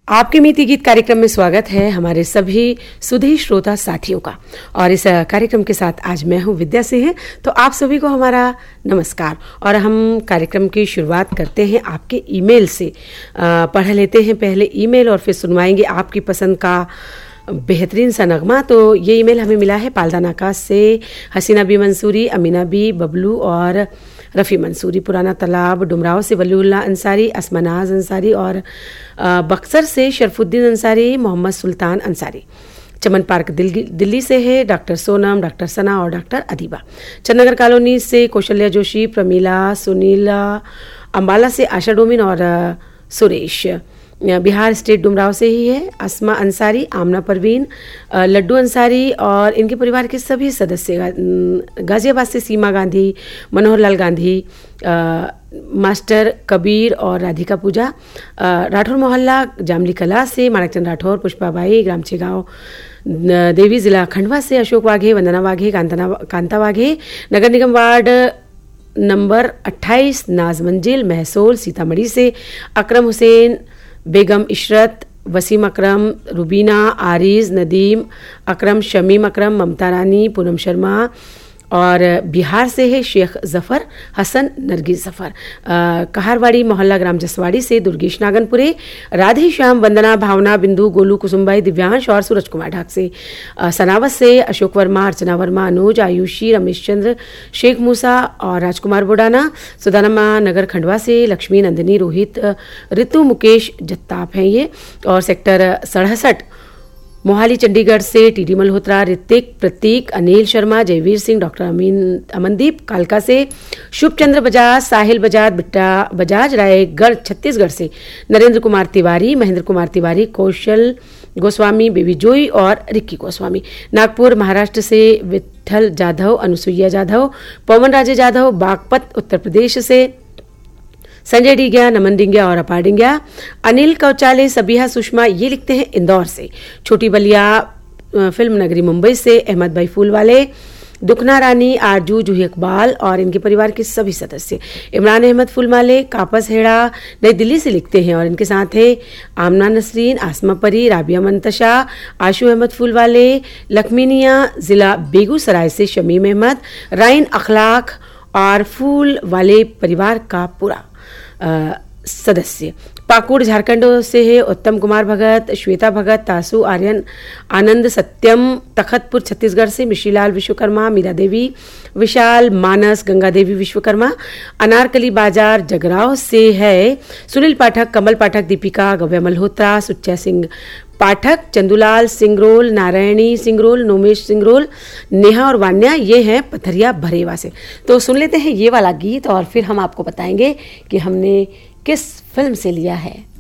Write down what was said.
आपके मीठी गीत कार्यक्रम में स्वागत है हमारे सभी सुधी श्रोता साथियों का। और इस कार्यक्रम के साथ आज मैं हूं विद्या सिंह। तो आप सभी को हमारा नमस्कार। और हम कार्यक्रम की शुरुआत करते हैं आपके ईमेल से। पढ़ लेते हैं पहले ईमेल और फिर सुनवाएंगे आपकी पसंद का बेहतरीन सा नगमा। तो ये ईमेल हमें मिला है पालदानाका से हसीना बी मंसूरी, अमीना बी, बबलू और रफ़ी मंसूरी। पुराना तालाब डुमराव से वलीउल्लाह अंसारी, असमनाज अंसारी और बक्सर से शरफुद्दीन अंसारी, मोहम्मद सुल्तान अंसारी। चमन पार्क दिल्ली से है डॉक्टर सोनम, डॉक्टर सना और डॉक्टर अदीबा। चन्नगर कॉलोनी से कौशल्या जोशी, प्रमीला, सुनीला। अम्बाला से आशा डोमिन और सुरेश। बिहार स्टेट डुमराव से ही है अस्मा अंसारी, आमना परवीन, लड्डू अंसारी और इनके परिवार के सभी सदस्य। गाजियाबाद से सीमा गांधी, मनोहर लाल गांधी, मास्टर कबीर और राधिका पूजा। राठौर मोहल्ला जामली कला से माणकचंद राठौर, पुष्पाबाई, ग्राम छेगांव देवी, जिला खंडवा से अशोक वाघे, वंदना वाघे, कांता वाघे। नगर निगम वार्ड नंबर 28 नाज मंजिल महसोल सीतामढ़ी से अकरम हुसैन, बेगम इशरत, वसीम अकरम, रुबीना, आरिज, नदीम अकरम, शमीम अकरम, ममता रानी, पूनम शर्मा। और बिहार से है शेख जफ़र हसन, नरगिस जफ़र। कहारवाड़ी मोहल्ला ग्राम जसवाड़ी से दुर्गेश नागनपुरे, राधे श्याम, वंदना, भावना, बिंदु, गोलू, कुसुमबाई, दिव्यांश और सूरज कुमार ढाक से। सनावत से अशोक वर्मा, अर्चना वर्मा, अनुज, आयुषी, रमेश चंद्र, शेख मूसा और राजकुमार बुडाना। सुदानमा नगर खंडवा से लक्ष्मी, नंदिनी, रोहित, ऋतु, मुकेश जत्ताप हैं ये। और सेक्टर 67 मोहाली चंडीगढ़ से टीडी मल्होत्रा, ऋतिक, प्रतीक, अनिल शर्मा, जयवीर सिंह, डॉक्टर अमनदीप। कालका से शुभचंद्र बजाज, साहिल बजाज, बिट्टा बजाज। रायगढ़ छत्तीसगढ़ से नरेंद्र कुमार तिवारी, महेंद्र कुमार तिवारी, कौशल गोस्वामी, बेबी जोई और रिक्की गोस्वामी। नागपुर महाराष्ट्र से विठल जाधव, अनुसुईया जाधव, पवन राजे जाधव। बागपत उत्तर प्रदेश से संजय डिंगिया, नमन डिंगिया और अपार डिंगिया। अनिल कौचाले, सबिहा सुषमा ये लिखते हैं इंदौर से। छोटी बलिया फिल्म नगरी मुंबई से अहमद भाई फूलवाले, दुखना रानी, आरजू, जूही इकबाल और इनके परिवार के सभी सदस्य। इमरान अहमद फूलमाले कापस हेड़ा नई दिल्ली से लिखते हैं और इनके साथ है आमना नसरीन, आसमा परी, राबिया मंतशा, आशू अहमद फूलवाले। लखमीनिया जिला बेगूसराय से शमीम अहमद, राइन अखलाक और फूल वाले परिवार का पूरा सदस्य। पाकुड़ झारखंड से है उत्तम कुमार भगत, श्वेता भगत, तासु आर्यन, आनंद, सत्यम। तखतपुर छत्तीसगढ़ से मिश्रीलाल विश्वकर्मा, मीरा देवी, विशाल, मानस, गंगा देवी विश्वकर्मा। अनारकली बाजार जगराव से है सुनील पाठक, कमल पाठक, दीपिका, गव्या मल्होत्रा, सुच्चा सिंह पाठक, चंदूलाल सिंगरोल, नारायणी सिंगरोल, नोमेश सिंगरोल, नेहा और वान्या ये हैं पथरिया भरेवा से। तो सुन लेते हैं ये वाला गीत और फिर हम आपको बताएंगे कि हमने किस फिल्म से लिया है।